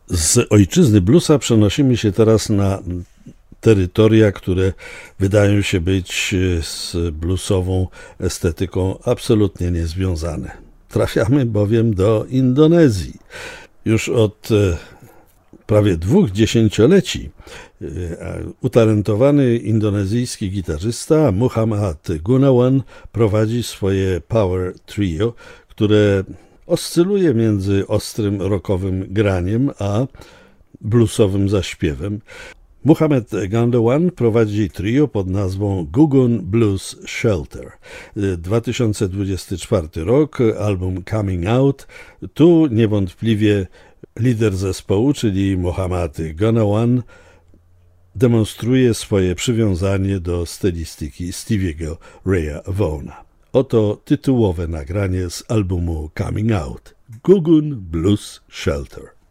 Z ojczyzny bluesa przenosimy się teraz na terytoria, które wydają się być z bluesową estetyką absolutnie niezwiązane. Trafiamy bowiem do Indonezji. Już od prawie 2 dziesięcioleci utalentowany indonezyjski gitarzysta Muhammad Gunawan prowadzi swoje Power Trio, które oscyluje między ostrym rockowym graniem a bluesowym zaśpiewem. Muhammad Gunawan prowadzi trio pod nazwą Guggen Blues Shelter. 2024 rok, album Coming Out. Tu niewątpliwie lider zespołu, czyli Muhammad Gunawan, demonstruje swoje przywiązanie do stylistyki Stevie'ego Raya Vaughana. Oto tytułowe nagranie z albumu Coming Out. Guggen Blues Shelter.